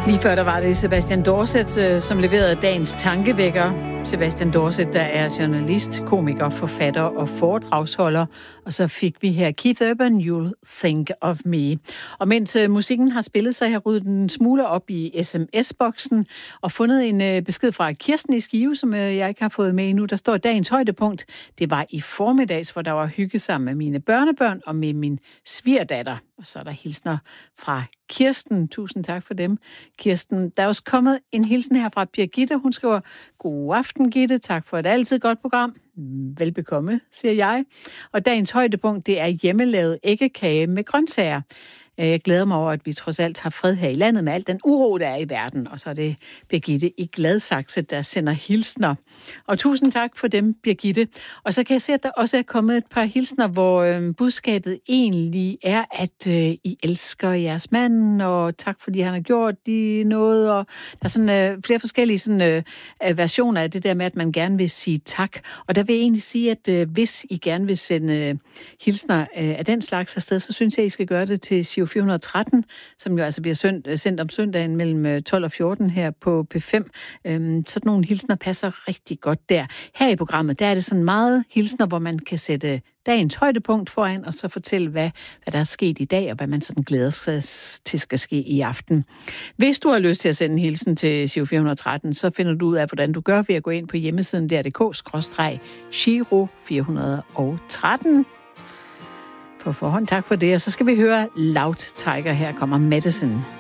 Lige før der var det Sebastian Dorset, som leverede dagens tankevækker. Sebastian Dorset, der er journalist, komiker, forfatter og foredragsholder. Og så fik vi her Keith Urban, You'll Think of Me. Og mens musikken har spillet, så har jeg ryddet en smule op i sms-boksen og fundet en besked fra Kirsten i Skive, som jeg ikke har fået med endnu. Der står dagens højdepunkt. Det var i formiddags, hvor der var hygge sammen med mine børnebørn og med min svigerdatter. Og så er der hilsner fra Kirsten. Tusind tak for dem, Kirsten. Der er også kommet en hilsen her fra Birgitte. Hun skriver, god aften, Gitte. Tak for et altid godt program. Velbekomme, siger jeg. Og dagens højdepunkt, det er hjemmelavet æggekage med grøntsager. Jeg glæder mig over, at vi trods alt har fred her i landet med al den uro, der er i verden. Og så er det Birgitte i Gladsaxe, der sender hilsner. Og tusind tak for dem, Birgitte. Og så kan jeg se, at der også er kommet et par hilsner, hvor budskabet egentlig er, at I elsker jeres mand, og tak fordi han har gjort noget. Og der er sådan flere forskellige sådan, versioner af det der med, at man gerne vil sige tak. Og der vil jeg egentlig sige, at hvis I gerne vil sende hilsner af den slags afsted, så synes jeg, I skal gøre det til Giro 413, som jo altså bliver sendt om søndagen mellem 12 og 14 her på P5. Sådan nogle hilsner passer rigtig godt der. Her i programmet, der er det sådan meget hilsner, hvor man kan sætte dagens højdepunkt foran, og så fortælle, hvad der er sket i dag, og hvad man sådan glæder sig til skal ske i aften. Hvis du har lyst til at sende en hilsen til Giro 413, så finder du ud af, hvordan du gør ved at gå ind på hjemmesiden dr.dk/Giro 413. På forhånd tak for det, og så skal vi høre Loud Tiger. Her kommer Madison.